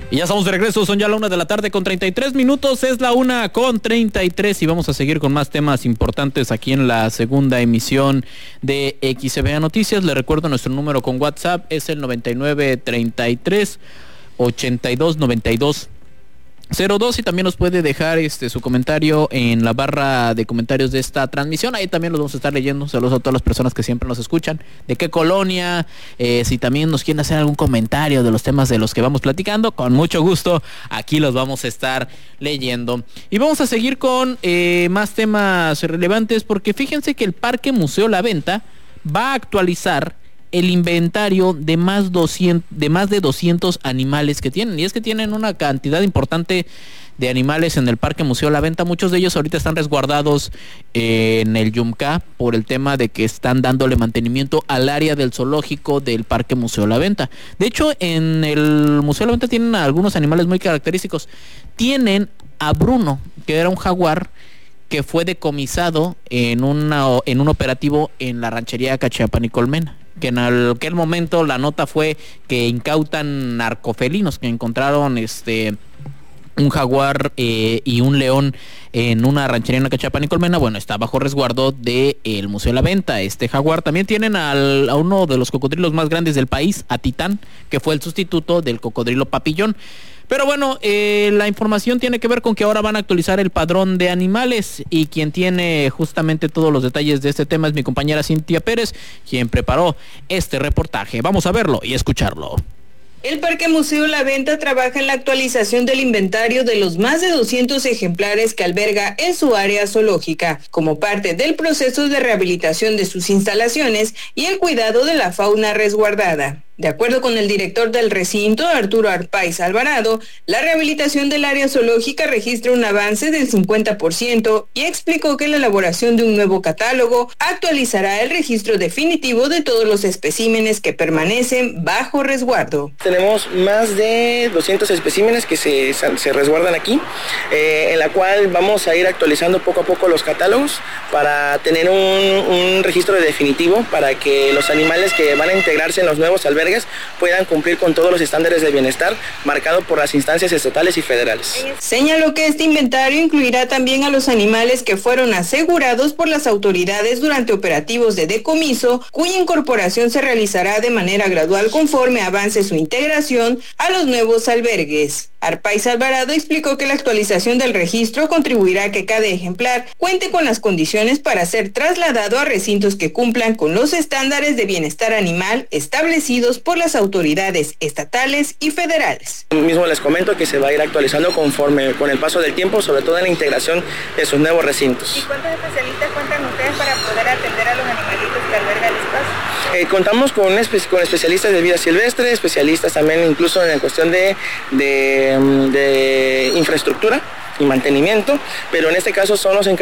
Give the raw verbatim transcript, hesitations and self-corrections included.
Y ya estamos de regreso, son ya la una de la tarde con treinta y tres minutos, es la una con treinta y tres y vamos a seguir con más temas importantes aquí en la segunda emisión de X C B A Noticias. Le recuerdo nuestro número con WhatsApp, es el noventa y nueve, treinta y tres, ochenta y dos, noventa y dos cero dos y también nos puede dejar este su comentario en la barra de comentarios de esta transmisión. Ahí también los vamos a estar leyendo. Saludos a todas las personas que siempre nos escuchan. ¿De qué colonia? Eh, si también nos quieren hacer algún comentario de los temas de los que vamos platicando, con mucho gusto aquí los vamos a estar leyendo. Y vamos a seguir con eh, más temas relevantes, porque fíjense que el Parque Museo La Venta va a actualizar el inventario de más, doscientos, de más de doscientos animales que tienen. Y es que tienen una cantidad importante de animales en el Parque Museo La Venta. Muchos de ellos ahorita están resguardados en el Yumcá por el tema de que están dándole mantenimiento al área del zoológico del Parque Museo La Venta. De hecho, en el Museo La Venta tienen algunos animales muy característicos. Tienen a Bruno, que era un jaguar que fue decomisado en, una, en un operativo en la ranchería Cachiapan y Colmena, que en aquel momento la nota fue que incautan narcofelinos, que encontraron este un jaguar eh, y un león en una ranchería en Cachiapan y Colmena. Bueno, está bajo resguardo del Museo de la Venta este jaguar. También tienen al, a uno de los cocodrilos más grandes del país, a Titán, que fue el sustituto del cocodrilo papillón. Pero bueno, eh, la información tiene que ver con que ahora van a actualizar el padrón de animales, y quien tiene justamente todos los detalles de este tema es mi compañera Cintia Pérez, quien preparó este reportaje. Vamos a verlo y escucharlo. El Parque Museo La Venta trabaja en la actualización del inventario de los más de doscientos ejemplares que alberga en su área zoológica, como parte del proceso de rehabilitación de sus instalaciones y el cuidado de la fauna resguardada. De acuerdo con el director del recinto, Arturo Arpaiz Alvarado, la rehabilitación del área zoológica registra un avance del cincuenta por ciento y explicó que la elaboración de un nuevo catálogo actualizará el registro definitivo de todos los especímenes que permanecen bajo resguardo. Tenemos más de doscientos especímenes que se, se resguardan aquí, eh, en la cual vamos a ir actualizando poco a poco los catálogos para tener un, un registro definitivo para que los animales que van a integrarse en los nuevos albergues puedan cumplir con todos los estándares de bienestar marcados por las instancias estatales y federales. Señaló que este inventario incluirá también a los animales que fueron asegurados por las autoridades durante operativos de decomiso, cuya incorporación se realizará de manera gradual conforme avance su integración a los nuevos albergues. Arpaiz Alvarado explicó que la actualización del registro contribuirá a que cada ejemplar cuente con las condiciones para ser trasladado a recintos que cumplan con los estándares de bienestar animal establecidos por las autoridades estatales y federales. Mismo les comento que se va a ir actualizando conforme con el paso del tiempo, sobre todo en la integración de sus nuevos recintos. ¿Y cuántos especialistas cuentan ustedes para poder atender a los animalitos que alberga el espacio? Eh, contamos con, espe- con especialistas de vida silvestre, especialistas también incluso en cuestión de, de, de infraestructura y mantenimiento, pero en este caso son los encargados